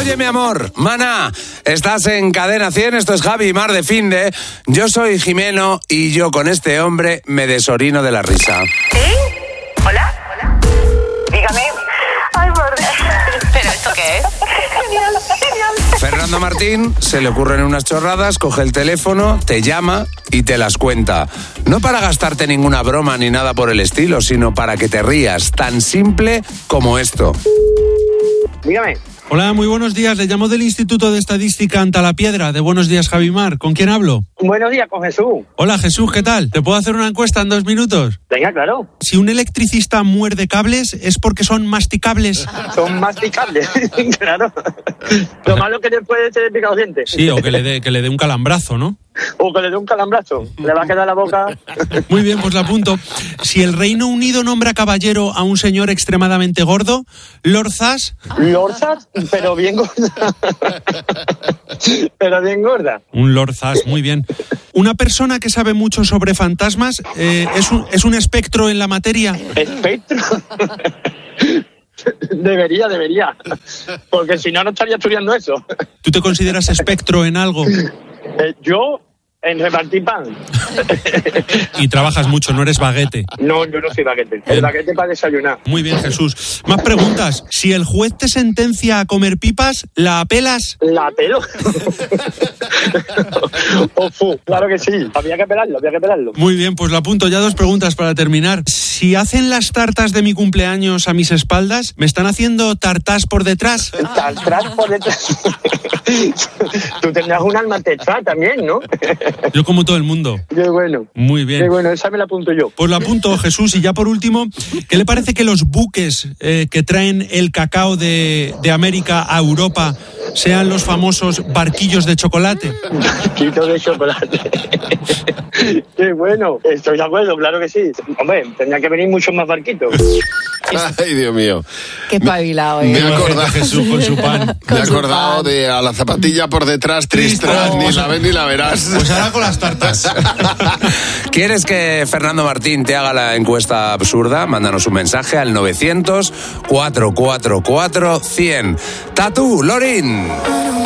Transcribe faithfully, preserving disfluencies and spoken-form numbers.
Oye, mi amor, Mana, estás en Cadena cien, esto es Javi y Mar de Finde. Yo soy Jimeno y yo con este hombre me desorino de la risa. ¿Sí? ¿Hola? ¿Hola? Dígame. Ay, por Dios. ¿Pero esto qué es? Genial, genial. Fernando Martín se le ocurren unas chorradas, coge el teléfono, te llama y te las cuenta. No para gastarte ninguna broma ni nada por el estilo, sino para que te rías, tan simple como esto. Dígame. Hola, muy buenos días. Le llamo del Instituto de Estadística Antalapiedra. De Buenos Días, Javi Mar. ¿Con quién hablo? Buenos días, con Jesús. Hola, Jesús, ¿qué tal? ¿Te puedo hacer una encuesta en dos minutos? Venga, claro. Si un electricista muerde cables, ¿es porque son masticables? Son masticables, claro. Lo malo es que te puede ser picado dientes. Sí, o que le dé que le dé un calambrazo, ¿no? O que le dé un calambrazo. Le va a quedar la boca. Muy bien, pues la apunto. Si el Reino Unido nombra caballero a un señor extremadamente gordo, Lord Zas... ¿Lorzas? Pero bien gorda. Pero bien gorda. Un Lord Zas, muy bien. Una persona que sabe mucho sobre fantasmas, eh, ¿es, un, ¿es un espectro en la materia? ¿Espectro? Debería, debería. Porque si no, no estaría estudiando eso. ¿Tú te consideras espectro en algo? Eh, yo, en repartir pan. Y trabajas mucho, no eres baguete. No, yo no soy baguete. El baguete para desayunar. Muy bien, Jesús. Más preguntas. Si el juez te sentencia a comer pipas, ¿la apelas? ¿La pelo? Ofu, claro que sí. Había que pelarlo, había que pelarlo. Muy bien, pues lo apunto. Ya dos preguntas para terminar. Si hacen las tartas de mi cumpleaños a mis espaldas, ¿me están haciendo tartás por detrás? Tartás por detrás. Tú tendrás un alma tetrá también, ¿no? Yo como todo el mundo. Qué bueno. Muy bien. Qué bueno, esa me la apunto yo. Pues lo apunto, Jesús. Y ya por último, ¿qué le parece que los buques eh, que traen el cacao de, de América a Europa sean los famosos barquillos de chocolate? Barquito de chocolate. Qué bueno. Estoy de acuerdo, claro que sí. Hombre, tendría que venir muchos más barquitos. Ay, Dios mío. Qué pabilado, ¿eh? Me he acordado, Jesús con su pan. me he acordado de a la zapatilla por detrás, tristras, ni la ves ni la verás. Pues ahora con las tartas. ¿Quieres que Fernando Martín te haga la encuesta absurda? Mándanos un mensaje al novecientos, cuatrocientos cuarenta y cuatro, cien. Tatu, Lorin.